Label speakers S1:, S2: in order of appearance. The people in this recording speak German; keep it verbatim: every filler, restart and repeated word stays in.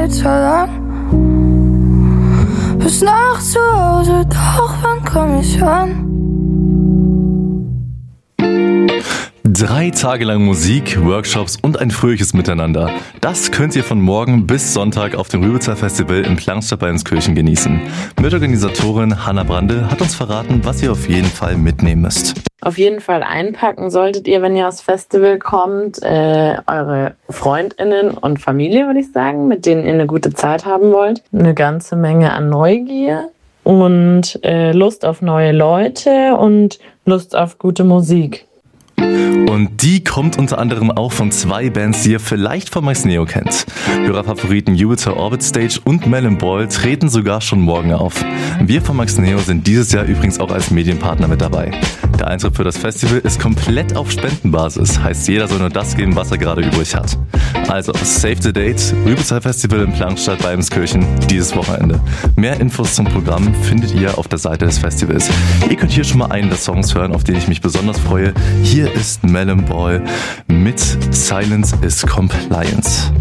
S1: weiter lang. Bis nach zu Hause, doch wann komm ich an?
S2: Drei Tage lang Musik, Workshops und ein fröhliches Miteinander. Das könnt ihr von morgen bis Sonntag auf dem Rübezahl Festival in Plankstadt-Ballenskirchen genießen. Mitorganisatorin Hanna Brandl hat uns verraten, was ihr auf jeden Fall mitnehmen müsst.
S3: Auf jeden Fall einpacken solltet ihr, wenn ihr aufs Festival kommt, äh, eure FreundInnen und Familie, würde ich sagen, mit denen ihr eine gute Zeit haben wollt. Eine ganze Menge an Neugier und äh, Lust auf neue Leute und Lust auf gute Musik.
S2: Und die kommt unter anderem auch von zwei Bands, die ihr vielleicht von Max Neo kennt. Hörerfavoriten Jupiter Orbit Stage und Melon Ball treten sogar schon morgen auf. Wir von Max Neo sind dieses Jahr übrigens auch als Medienpartner mit dabei. Der Eintritt für das Festival ist komplett auf Spendenbasis, heißt jeder soll nur das geben, was er gerade übrig hat. Also, save the date, Rübezahl Festival in Plankstadt bei Ballenskirchen dieses Wochenende. Mehr Infos zum Programm findet ihr auf der Seite des Festivals. Ihr könnt hier schon mal einen der Songs hören, auf den ich mich besonders freue. Hier ist Melon Ball mit Silence is Compliance.